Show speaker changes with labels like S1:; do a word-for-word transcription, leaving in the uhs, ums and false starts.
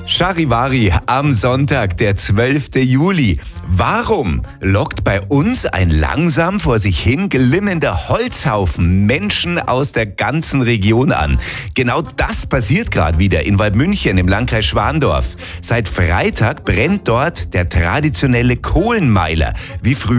S1: Charivari am Sonntag, der zwölfte Juli. Warum lockt bei uns ein langsam vor sich hin glimmender Holzhaufen Menschen aus der ganzen Region an? Genau das passiert gerade wieder in Waldmünchen im Landkreis Schwandorf. Seit Freitag brennt dort der traditionelle Kohlenmeiler. Wie früher